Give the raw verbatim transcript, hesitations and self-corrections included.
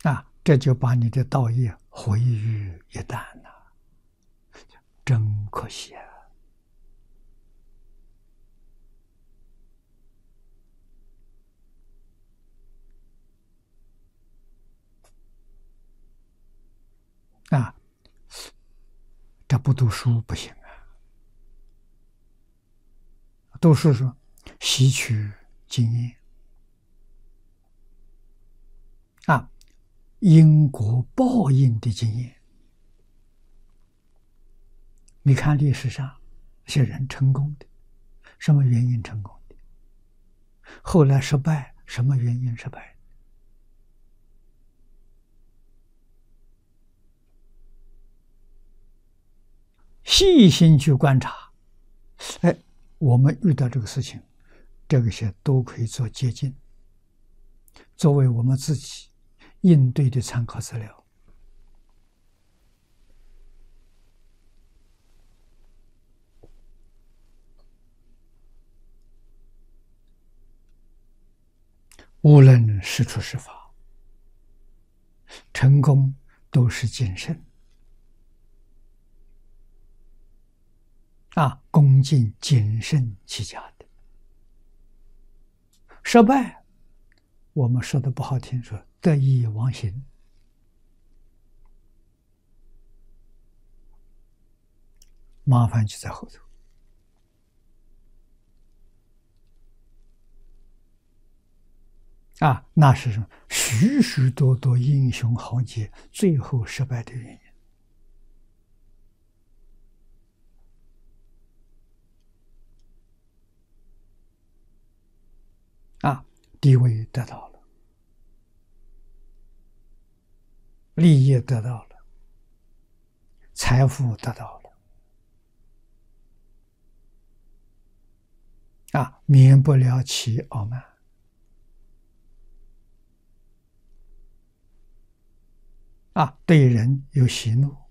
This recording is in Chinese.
啊，这就把你的道业毁于一旦了，真可惜啊！啊，这不读书不行啊！读书说吸取经验啊，因果报应的经验。你看历史上这些人成功的，什么原因成功的？后来失败，什么原因失败？细心去观察，哎，我们遇到这个事情，这个些都可以做借鉴，作为我们自己应对的参考资料。无论是处是法，成功都是谨慎啊，恭敬谨慎起家的。失败，我们说的不好听，说得意忘形，麻烦就在后头。啊，那是什么？许许多多英雄豪杰最后失败的原因。啊，地位得到了，利益得到了，财富得到了，啊，免不了其傲慢。啊，对人有喜怒，